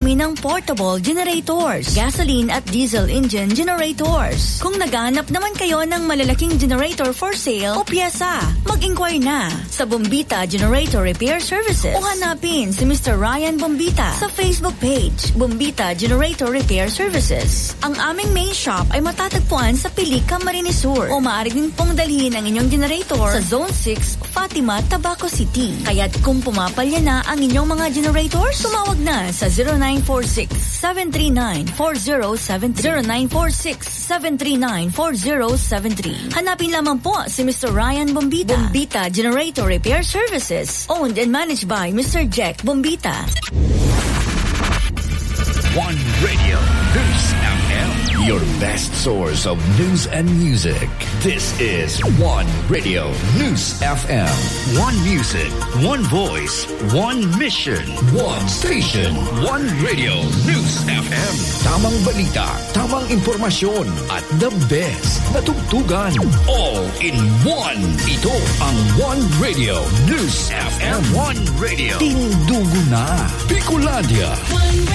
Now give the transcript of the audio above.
kami ng portable generators, gasoline at diesel engine generators. Kung naghahanap naman kayo ng malalaking generator for sale o pyesa, mag-inquire na sa Bombita Generator Repair Services o hanapin si Mr. Ryan Bombita sa Facebook page, Bombita Generator Repair Services. Ang aming main shop ay matatagpuan sa Pilica, Camarines Sur o maaari din pong dalhin ang inyong generator sa Zone 6, Fatima, Tabaco City. Kaya't kung pumapalya na ang inyong mga generators, tumawag na sa 0946-739-4073. 0946-739-4073. Hanapin lamang po si Mr. Ryan Bombita. Bombita Generator Repair Services. Owned and managed by Mr. Jack Bombita. One Radio News FM, your best source of news and music. This is One Radio News FM. One music, one voice, one mission, one station, One Radio News FM. Tamang balita, tamang impormasyon, at the best na tugtugan. All in one. Ito ang One Radio News FM. One Radio. Tindugo na. Bicolandia.